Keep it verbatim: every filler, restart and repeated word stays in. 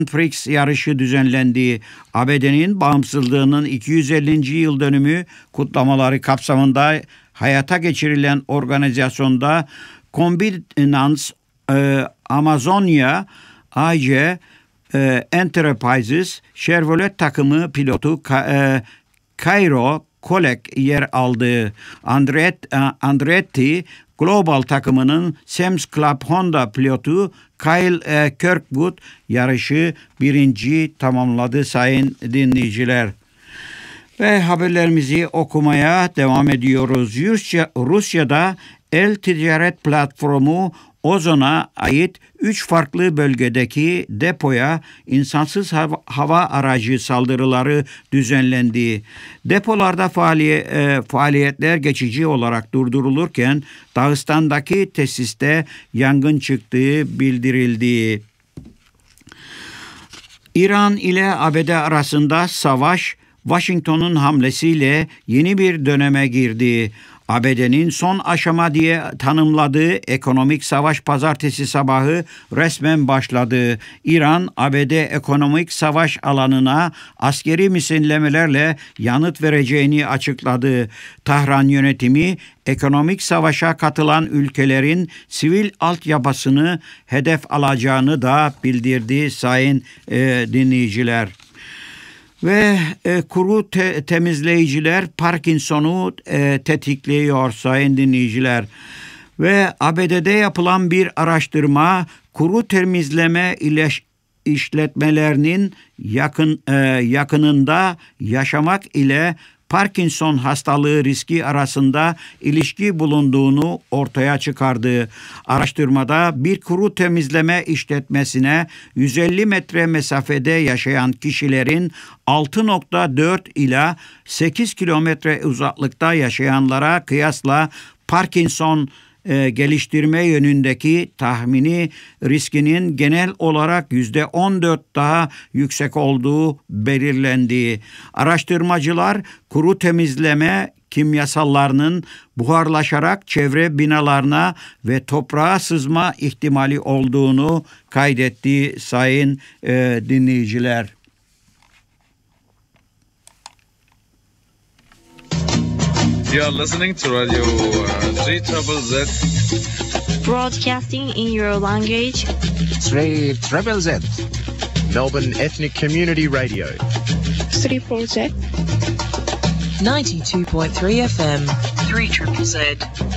Prix yarışı düzenlendiği A B D'nin bağımsızlığının iki yüz ellinci yıl dönümü kutlamaları kapsamında hayata geçirilen organizasyonda Combinance e, Amazonia A C e, Enterprises Chevrolet takımı pilotu e, Cairo Kolek yer aldı. Andretti, Andretti Global takımının Sam's Club Honda pilotu Kyle Kirkwood yarışı birinci tamamladı sayın dinleyiciler. Ve haberlerimizi okumaya devam ediyoruz. Rusya, Rusya'da el ticaret platformu Ozon'a ait üç farklı bölgedeki depoya insansız hava, hava aracı saldırıları düzenlendi. Depolarda faaliye, e, faaliyetler geçici olarak durdurulurken Dağıstan'daki tesiste yangın çıktığı bildirildi. İran ile A B D arasında savaş Washington'un hamlesiyle yeni bir döneme girdi. A B D'nin son aşama diye tanımladığı ekonomik savaş pazartesi sabahı resmen başladı. İran, A B D ekonomik savaş alanına askeri misillemelerle yanıt vereceğini açıkladı. Tahran yönetimi ekonomik savaşa katılan ülkelerin sivil altyapısını hedef alacağını da bildirdi sayın e, dinleyiciler. Ve e, kuru te- temizleyiciler Parkinson'u e, tetikliyor sayın dinleyiciler. Ve A B D'de yapılan bir araştırma kuru temizleme ileş- işletmelerinin yakın e, yakınında yaşamak ile Parkinson hastalığı riski arasında ilişki bulunduğunu ortaya çıkardı. Araştırmada bir kuru temizleme işletmesine yüz elli metre mesafede yaşayan kişilerin altı nokta dört ila sekiz kilometre uzaklıkta yaşayanlara kıyasla Parkinson E, geliştirme yönündeki tahmini riskinin genel olarak yüzde on dört daha yüksek olduğu belirlendi. Araştırmacılar kuru temizleme kimyasallarının buharlaşarak çevre binalarına ve toprağa sızma ihtimali olduğunu kaydetti sayın e, dinleyiciler. You are listening to Radio uh, three Z Z. Broadcasting in your language. three Z Z. Melbourne Ethnic Community Radio. three four Z. ninety-two point three F M. three Z Z.